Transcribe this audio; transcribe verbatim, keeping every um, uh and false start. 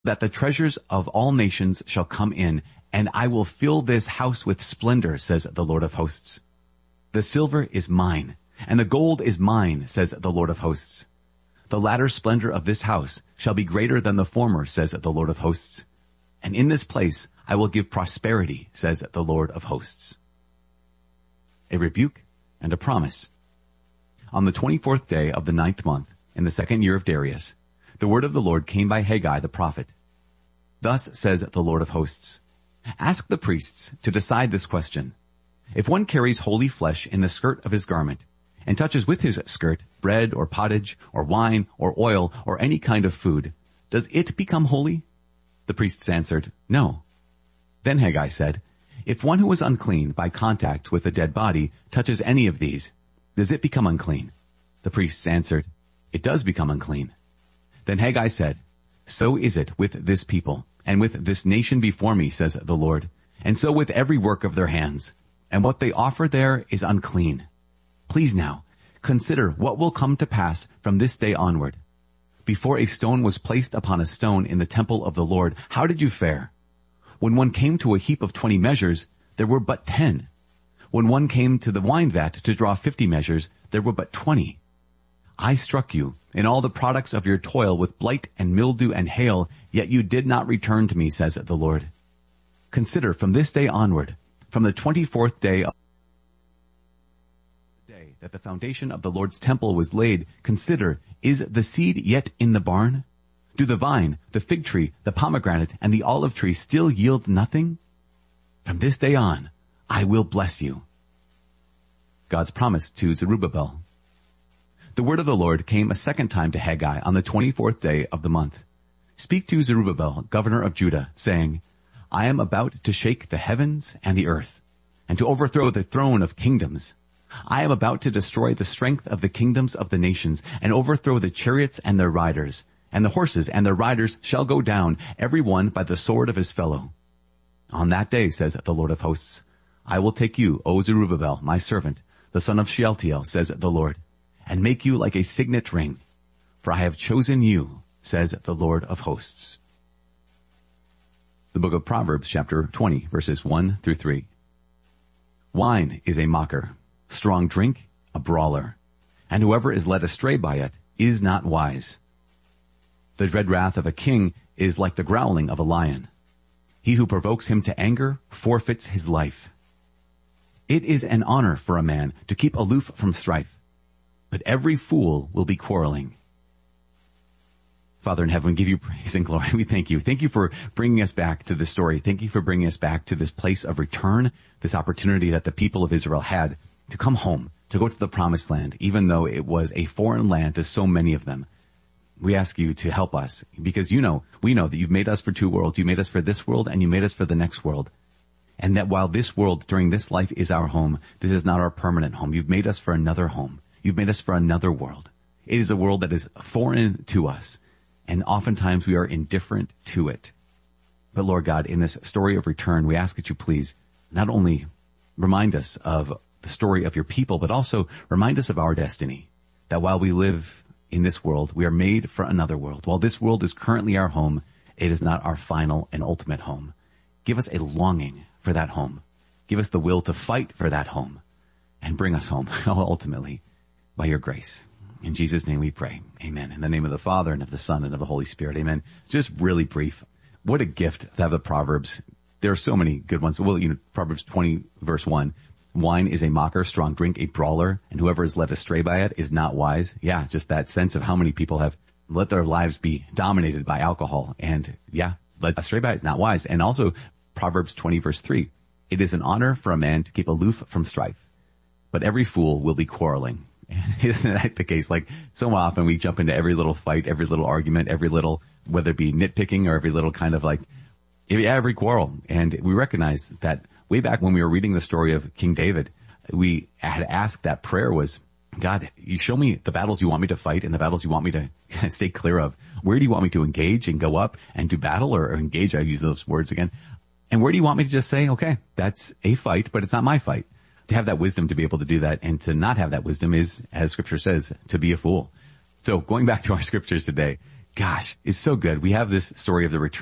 that the treasures of all nations shall come in, and I will fill this house with splendor, says the Lord of hosts. The silver is mine, and the gold is mine, says the Lord of hosts. The latter splendor of this house shall be greater than the former, says the Lord of hosts. And in this place I will give prosperity, says the Lord of hosts. A rebuke and a promise. On the twenty-fourth day of the ninth month, in the second year of Darius, the word of the Lord came by Haggai the prophet. Thus says the Lord of hosts, ask the priests to decide this question. If one carries holy flesh in the skirt of his garment, and touches with his skirt bread or pottage or wine or oil or any kind of food, does it become holy? The priests answered, no. Then Haggai said, if one who is unclean by contact with a dead body touches any of these, does it become unclean? The priests answered, it does become unclean. Then Haggai said, so is it with this people and with this nation before me, says the Lord, and so with every work of their hands, and what they offer there is unclean. Please now, consider what will come to pass from this day onward. Before a stone was placed upon a stone in the temple of the Lord, how did you fare? When one came to a heap of twenty measures, there were but ten. When one came to the wine vat to draw fifty measures, there were but twenty. I struck you in all the products of your toil with blight and mildew and hail, yet you did not return to me, says the Lord. Consider from this day onward, from the twenty-fourth day of the day that the foundation of the Lord's temple was laid, consider, is the seed yet in the barn? Do the vine, the fig tree, the pomegranate, and the olive tree still yield nothing? From this day on, I will bless you. God's promise to Zerubbabel. The word of the Lord came a second time to Haggai on the twenty-fourth day of the month. Speak to Zerubbabel, governor of Judah, saying, I am about to shake the heavens and the earth, and to overthrow the throne of kingdoms. I am about to destroy the strength of the kingdoms of the nations, and overthrow the chariots and their riders, and the horses and their riders shall go down, every one by the sword of his fellow. On that day, says the Lord of hosts, I will take you, O Zerubbabel, my servant, the son of Shealtiel, says the Lord, and make you like a signet ring. For I have chosen you, says the Lord of hosts. The book of Proverbs, chapter twenty, verses one through three. Wine is a mocker, strong drink, a brawler, and whoever is led astray by it is not wise. The dread wrath of a king is like the growling of a lion. He who provokes him to anger forfeits his life. It is an honor for a man to keep aloof from strife, but every fool will be quarreling. Father in heaven, we give you praise and glory. We thank you. Thank you for bringing us back to this story. Thank you for bringing us back to this place of return, this opportunity that the people of Israel had to come home, to go to the promised land, even though it was a foreign land to so many of them. We ask you to help us, because you know, we know that you've made us for two worlds. You made us for this world and you made us for the next world. And that while this world during this life is our home, this is not our permanent home. You've made us for another home. You've made us for another world. It is a world that is foreign to us, and oftentimes we are indifferent to it. But Lord God, in this story of return, we ask that you please not only remind us of the story of your people, but also remind us of our destiny, that while we live in this world, we are made for another world. While this world is currently our home, it is not our final and ultimate home. Give us a longing for that home. Give us the will to fight for that home and bring us home ultimately by your grace. In Jesus' name we pray. Amen. In the name of the Father and of the Son and of the Holy Spirit. Amen. Just really brief. What a gift to have the Proverbs. There are so many good ones. Well, you know, Proverbs twenty verse one. Wine is a mocker, strong drink, a brawler, and whoever is led astray by it is not wise. Yeah, just that sense of how many people have let their lives be dominated by alcohol. And yeah, led astray by it is not wise. And also Proverbs twenty verse three. It is an honor for a man to keep aloof from strife, but every fool will be quarreling. Isn't that the case? Like so often we jump into every little fight, every little argument, every little, whether it be nitpicking or every little kind of like, every quarrel. And we recognize that way back when we were reading the story of King David, we had asked that prayer was, God, you show me the battles you want me to fight and the battles you want me to stay clear of. Where do you want me to engage and go up and do battle or, or engage? I use those words again. And where do you want me to just say, okay, that's a fight, but it's not my fight. To have that wisdom to be able to do that, and to not have that wisdom is, as scripture says, to be a fool. So going back to our scriptures today, gosh, is so good. We have this story of the return